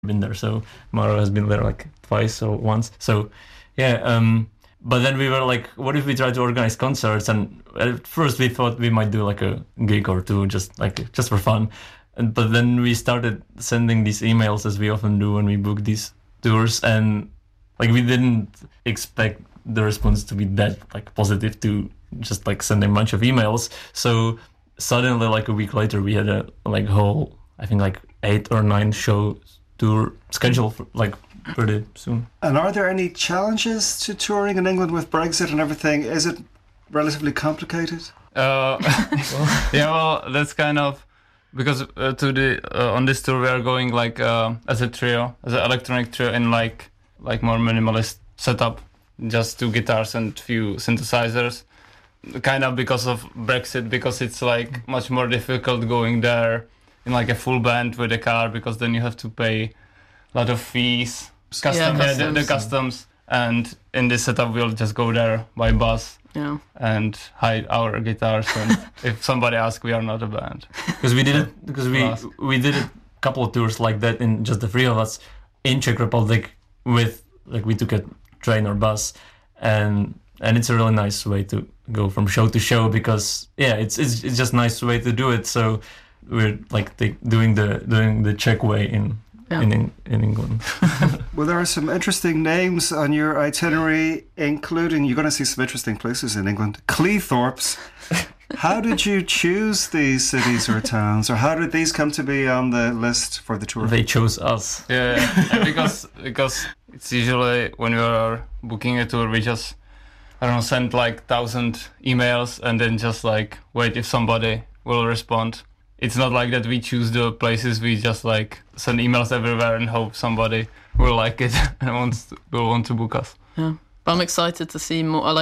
been there. So Maro has been there like twice or once. So yeah. But then we were like, what if we try to organize concerts? And at first we thought we might do like a gig or two, just for fun. But then we started sending these emails, as we often do when we book these tours, and like we didn't expect the response to be that like positive to just like send a bunch of emails. So suddenly, like a week later, we had a like whole, I think like 8 or 9 show tour scheduled for like pretty soon. And are there any challenges to touring in England with Brexit and everything? Is it relatively complicated? Well, that's kind of because on this tour we are going like as a trio, as an electronic trio in like more minimalist setup, just 2 guitars and few synthesizers. Kind of because of Brexit, because it's like much more difficult going there in like a full band with a car, because then you have to pay a lot of fees. The customs. And in this setup, we'll just go there by bus and hide our guitars. And if somebody asks, we are not a band. Because we did a couple of tours like that in just the 3 of us in Czech Republic with like we took a train or bus, and it's a really nice way to go from show to show, because it's just a nice way to do it. So we're like doing the Czech way in England. Well, there are some interesting names on your itinerary, including, you're going to see some interesting places in England. Cleethorpes. How did you choose these cities or towns, or how did these come to be on the list for the tour? They chose us. Yeah, because it's usually when we are booking a tour, we just, I don't know, send like 1,000 emails and then just like wait if somebody will respond. It's not like that we choose the places, we just like send emails everywhere and hope somebody will like it and will want to book us. Yeah, but I'm excited to see more.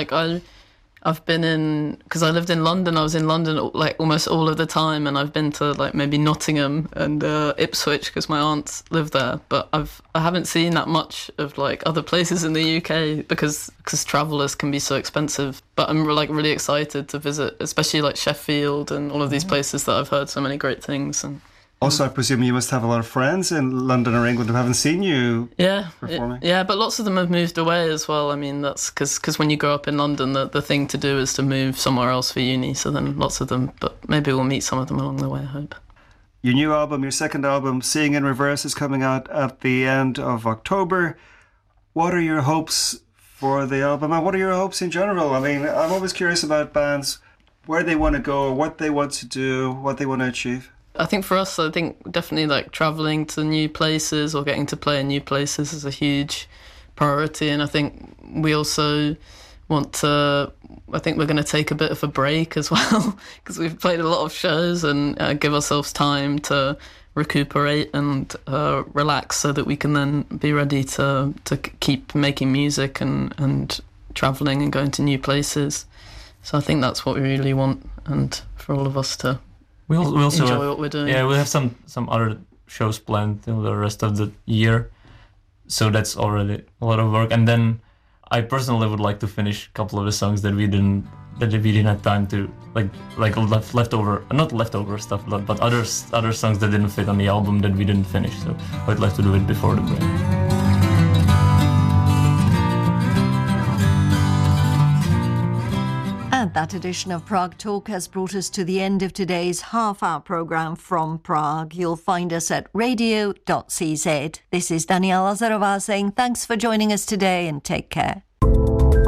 I've been in, because I lived in London, I was in London like almost all of the time, and I've been to like maybe Nottingham and Ipswich because my aunts live there, but I haven't seen that much of like other places in the UK because travellers can be so expensive. But I'm like really excited to visit, especially like Sheffield and all of these places that I've heard so many great things. And also, I presume you must have a lot of friends in London or England who haven't seen you performing. Yeah, but lots of them have moved away as well. I mean, that's because when you grow up in London, the thing to do is to move somewhere else for uni. So then lots of them, but maybe we'll meet some of them along the way, I hope. Your new album, your second album, Seeing in Reverse, is coming out at the end of October. What are your hopes for the album, and what are your hopes in general? I mean, I'm always curious about bands, where they want to go, what they want to do, what they want to achieve. I think for us, I think definitely like travelling to new places or getting to play in new places is a huge priority. And I think we also want to, I think we're going to take a bit of a break as well, because we've played a lot of shows, and give ourselves time to recuperate and relax so that we can then be ready to keep making music and travelling and going to new places. So I think that's what we really want, and for all of us to We'll also enjoy what we're doing. Yeah, we'll have some other shows planned till the rest of the year. So that's already a lot of work. And then I personally would like to finish a couple of the songs that we didn't have time to like leftover, not leftover stuff, but other songs that didn't fit on the album that we didn't finish. So I'd like to do it before the break. And that edition of Prague Talk has brought us to the end of today's half-hour programme from Prague. You'll find us at radio.cz. This is Daniela Lazarová saying thanks for joining us today and take care.